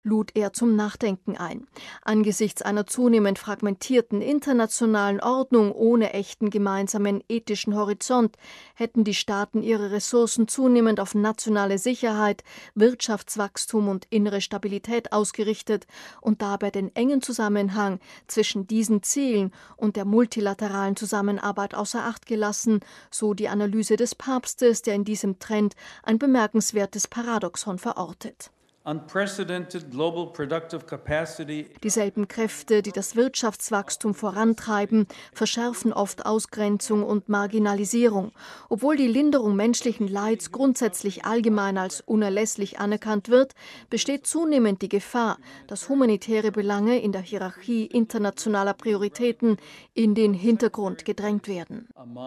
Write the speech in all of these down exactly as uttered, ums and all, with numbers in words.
lud er zum Nachdenken ein. Angesichts einer zunehmend fragmentierten internationalen Ordnung ohne echten gemeinsamen ethischen Horizont hätten die Staaten ihre Ressourcen zunehmend auf nationale Sicherheit, Wirtschaftswachstum und innere Stabilität ausgerichtet und dabei den engen Zusammenhang zwischen diesen Zielen und der multilateralen Zusammenarbeit außer Acht gelassen, so die Analyse des Papstes, der in diesem Trend ein bemerkenswertes Paradoxon verortet. Dieselben Kräfte, die das Wirtschaftswachstum vorantreiben, verschärfen oft Ausgrenzung und Marginalisierung. Obwohl die Linderung menschlichen Leids grundsätzlich allgemein als unerlässlich anerkannt wird, besteht zunehmend die Gefahr, dass humanitäre Belange in der Hierarchie internationaler Prioritäten in den Hintergrund gedrängt werden.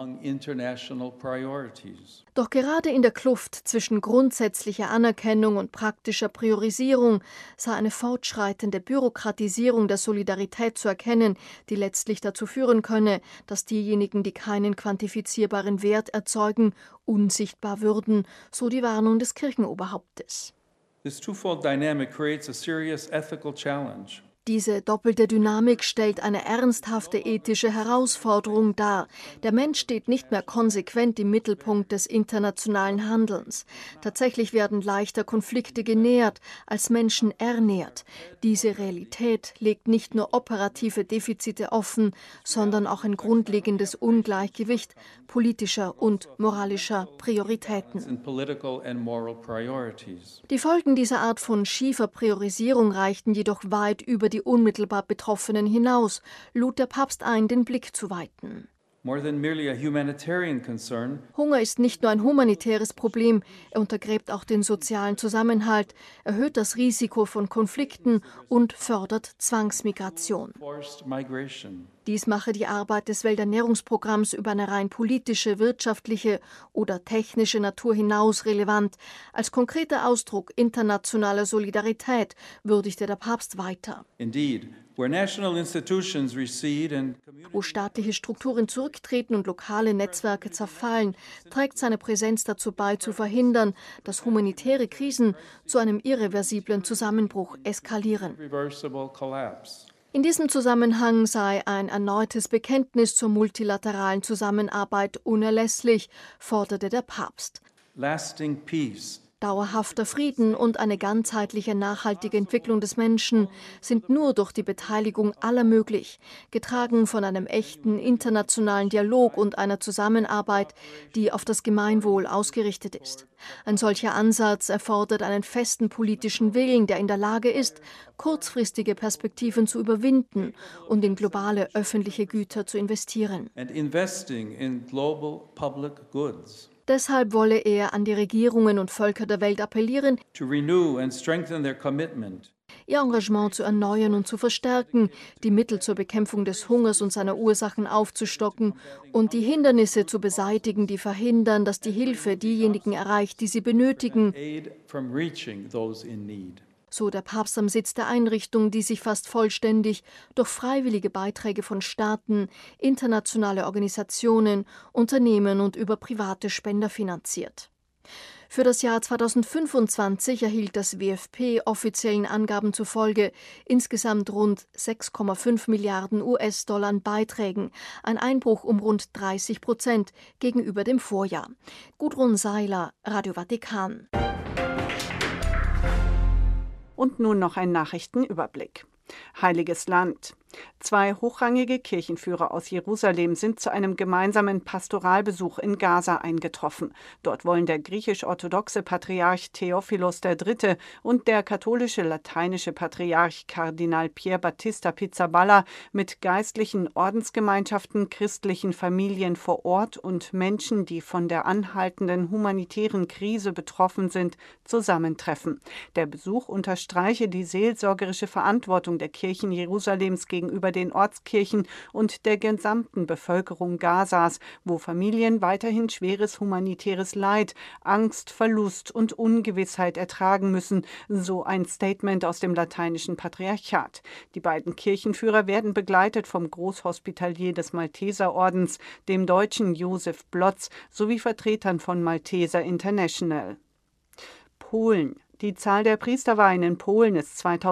Doch gerade in der Kluft zwischen grundsätzlicher Anerkennung und praktischer Priorisierung sei eine fortschreitende Bürokratisierung der Solidarität zu erkennen, die letztlich dazu führen könne, dass diejenigen, die keinen quantifizierbaren Wert erzeugen, unsichtbar würden, so die Warnung des Kirchenoberhauptes. This twofold dynamic creates a serious ethical challenge. Diese doppelte Dynamik stellt eine ernsthafte ethische Herausforderung dar. Der Mensch steht nicht mehr konsequent im Mittelpunkt des internationalen Handelns. Tatsächlich werden leichter Konflikte genährt, als Menschen ernährt. Diese Realität legt nicht nur operative Defizite offen, sondern auch ein grundlegendes Ungleichgewicht politischer und moralischer Prioritäten. Die Folgen dieser Art von schiefer Priorisierung reichten jedoch weit über die die unmittelbar Betroffenen hinaus, lud der Papst ein, den Blick zu weiten. Hunger ist nicht nur ein humanitäres Problem, er untergräbt auch den sozialen Zusammenhalt, erhöht das Risiko von Konflikten und fördert Zwangsmigration. Dies mache die Arbeit des Welternährungsprogramms über eine rein politische, wirtschaftliche oder technische Natur hinaus relevant. Als konkreter Ausdruck internationaler Solidarität würdigte der Papst weiter. Indeed. Wo staatliche Strukturen zurücktreten und lokale Netzwerke zerfallen, trägt seine Präsenz dazu bei, zu verhindern, dass humanitäre Krisen zu einem irreversiblen Zusammenbruch eskalieren. In diesem Zusammenhang sei ein erneutes Bekenntnis zur multilateralen Zusammenarbeit unerlässlich, forderte der Papst. Lasting peace. Dauerhafter Frieden und eine ganzheitliche, nachhaltige Entwicklung des Menschen sind nur durch die Beteiligung aller möglich, getragen von einem echten internationalen Dialog und einer Zusammenarbeit, die auf das Gemeinwohl ausgerichtet ist. Ein solcher Ansatz erfordert einen festen politischen Willen, der in der Lage ist, kurzfristige Perspektiven zu überwinden und in globale öffentliche Güter zu investieren. And investing in global public goods. Deshalb wolle er an die Regierungen und Völker der Welt appellieren, To renew and strengthen their commitment. ihr Engagement zu erneuern und zu verstärken, die Mittel zur Bekämpfung des Hungers und seiner Ursachen aufzustocken und die Hindernisse zu beseitigen, die verhindern, dass die Hilfe diejenigen erreicht, die sie benötigen. Aid from reaching those in need. So der Papst am Sitz der Einrichtung, die sich fast vollständig durch freiwillige Beiträge von Staaten, internationale Organisationen, Unternehmen und über private Spender finanziert. Für das Jahr zweitausendfünfundzwanzig erhielt das W F P offiziellen Angaben zufolge insgesamt rund sechs Komma fünf Milliarden U S-Dollar an Beiträgen, ein Einbruch um rund dreißig Prozent gegenüber dem Vorjahr. Gudrun Seiler, Radio Vatikan. Und nun noch ein Nachrichtenüberblick. Heiliges Land. Zwei hochrangige Kirchenführer aus Jerusalem sind zu einem gemeinsamen Pastoralbesuch in Gaza eingetroffen. Dort wollen der griechisch-orthodoxe Patriarch Theophilos der Dritte und der katholische lateinische Patriarch Kardinal Pier Battista Pizzaballa mit geistlichen Ordensgemeinschaften, christlichen Familien vor Ort und Menschen, die von der anhaltenden humanitären Krise betroffen sind, zusammentreffen. Der Besuch unterstreiche die seelsorgerische Verantwortung der Kirchen Jerusalems gegenüber gegenüber den Ortskirchen und der gesamten Bevölkerung Gazas, wo Familien weiterhin schweres humanitäres Leid, Angst, Verlust und Ungewissheit ertragen müssen, so ein Statement aus dem lateinischen Patriarchat. Die beiden Kirchenführer werden begleitet vom Großhospitalier des Malteserordens, dem Deutschen Josef Blotz, sowie Vertretern von Malteser International. Polen. Die Zahl der Priesterweihen in Polen ist zweitausendachtzehn